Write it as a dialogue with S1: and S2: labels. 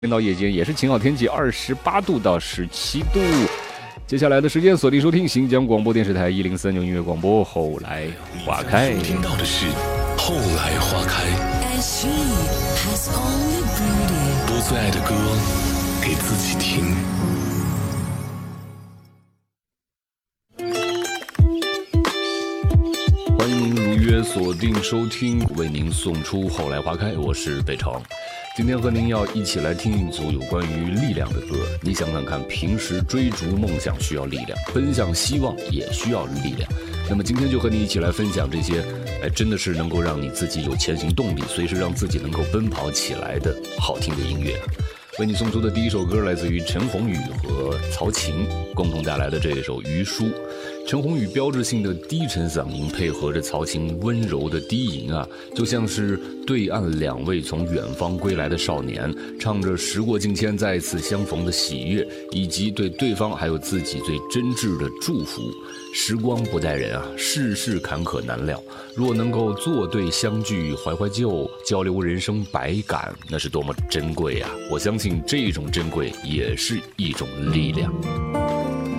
S1: 到夜间也是晴好天气，28度到17度。接下来的时间锁定收听新疆广播电视台103音乐广播。后来花开，
S2: 听到的是后来花开。播最爱的歌给自己听。
S1: 欢迎您如约锁定收听，为您送出后来花开，我是北城。今天和您要一起来听一组有关于力量的歌。你想想看，平时追逐梦想需要力量，奔向希望也需要力量。那么今天就和你一起来分享这些，真的是能够让你自己有前行动力，随时让自己能够奔跑起来的好听的音乐。为你送出的第一首歌来自于陈鸿宇和曹琴共同带来的这一首《渔书》。陈鸿宇标志性的低沉嗓音配合着曹琴温柔的低吟啊，就像是对岸两位从远方归来的少年，唱着时过境迁再次相逢的喜悦，以及对对方还有自己最真挚的祝福。时光不待人啊，世事坎坷难料，若能够作对相聚，怀怀旧，交流人生百感，那是多么珍贵啊！我相信这种珍贵也是一种力量。